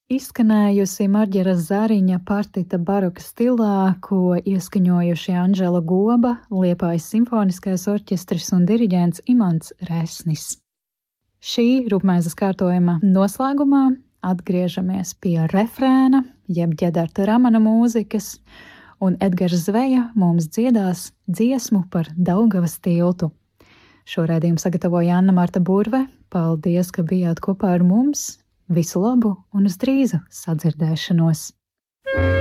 Izskanējusi Marģera Zariņa partita baroka stilā, ko ieskaņojuši Anžela Goba, Liepājas simfoniskais orķestris un diriģents Imants Resnis. Šī rupmēzes kārtojuma noslēgumā atgriežamies pie refrēna, jeb Ģedarta Ramana mūzikas, un Edgars Zveja mums dziedās dziesmu par Daugavas tiltu. Šo raidījumu sagatavoja Anna Marta Burve. Paldies, ka bijāt kopā ar mums! Visu labu un uz drīzu sadzirdēšanos!